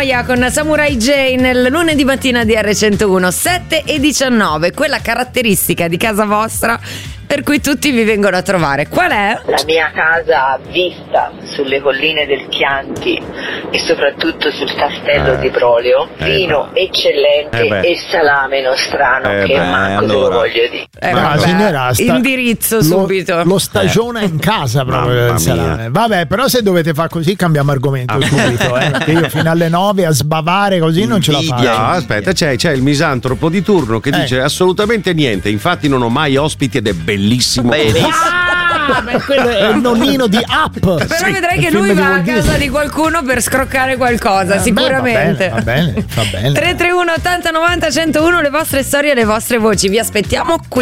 Noia con Samurai J nel lunedì mattina di R101, 7:19, quella caratteristica di casa vostra per cui tutti vi vengono a trovare. Qual è? La mia casa ha vista sulle colline del Chianti e soprattutto sul castello di Brolio, vino eccellente e salame nostrano che manco te lo voglio dire. Signora, indirizzo subito. Lo stagiona in casa proprio il salame. Vabbè, però se dovete fare così cambiamo argomento subito, perché io fino alle 9 a sbavare così non ce la faccio. No, aspetta, c'è il misantropo di turno che dice assolutamente niente, infatti non ho mai ospiti ed è bellissimo. Quello è il nonnino di Up. Però vedrai che lui va a casa di qualcuno per scroccare qualcosa, sicuramente. Va bene. 331 80 90 101, le vostre storie e le vostre voci, vi aspettiamo qui.